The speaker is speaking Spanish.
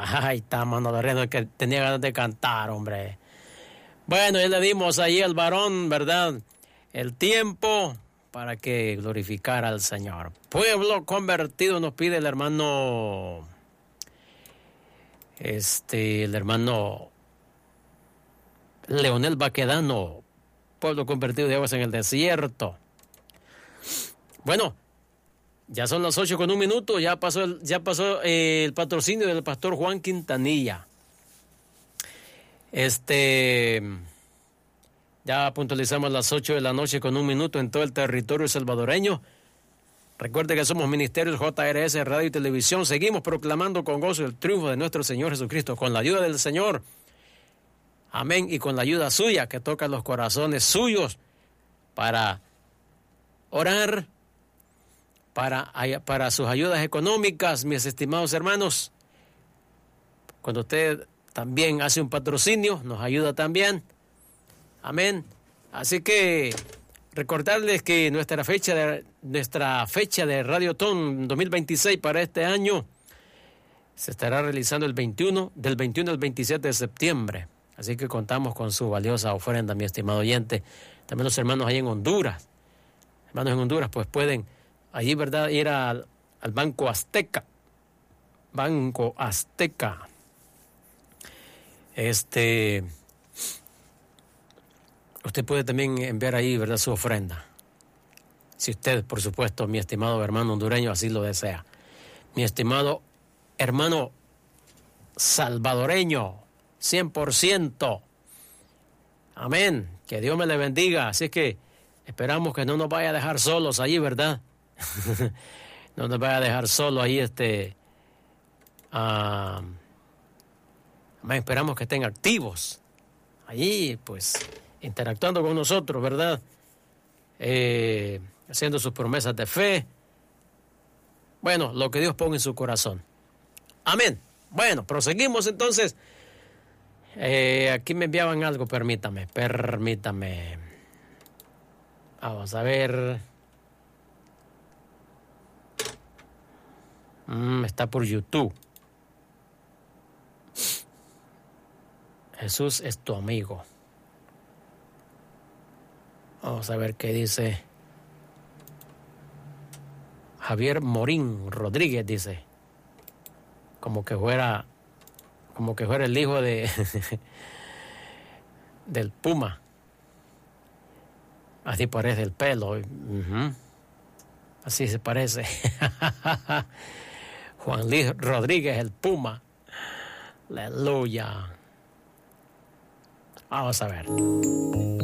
Ahí está Manolo Herrera, que tenía ganas de cantar, hombre. Bueno, ya le dimos ahí al varón, ¿verdad? El tiempo para que glorificara al Señor. Pueblo convertido nos pide el hermano... el hermano Leonel Baquedano. Pueblo convertido de aguas en el desierto. Bueno, ya son las 8:01. Ya pasó el patrocinio del pastor Juan Quintanilla. Ya puntualizamos las 8:01 en todo el territorio salvadoreño. Recuerde que somos Ministerios JRS Radio y Televisión. Seguimos proclamando con gozo el triunfo de nuestro Señor Jesucristo, con la ayuda del Señor. Amén. Y con la ayuda suya, que toca los corazones suyos para orar, para sus ayudas económicas, mis estimados hermanos. Cuando usted también hace un patrocinio, nos ayuda también. Amén. Así que recordarles que nuestra fecha de Radiotón 2026 para este año se estará realizando del 21 al 27 de septiembre. Así que contamos con su valiosa ofrenda, mi estimado oyente. También los hermanos ahí en Honduras. Hermanos en Honduras, pues pueden allí, ¿verdad?, ir al Banco Azteca. Banco Azteca. Usted puede también enviar ahí, ¿verdad?, su ofrenda. Si usted, por supuesto, mi estimado hermano hondureño, así lo desea. Mi estimado hermano salvadoreño, 100%. Amén. Que Dios me le bendiga. Así que esperamos que no nos vaya a dejar solos allí, ¿verdad? No nos vaya a dejar solo ahí esperamos que estén activos allí, pues interactuando con nosotros, ¿verdad? Haciendo sus promesas de fe. Bueno, lo que Dios ponga en su corazón. Amén. Bueno, proseguimos entonces. Aquí me enviaban algo, permítame. Vamos a ver. Está por YouTube. Jesús es tu amigo. Vamos a ver qué dice. Javier Morín Rodríguez dice. Como que fuera el hijo de del Puma. Así parece el pelo. Así se parece. Juan Luis Rodríguez, el Puma. Aleluya. Vamos a ver.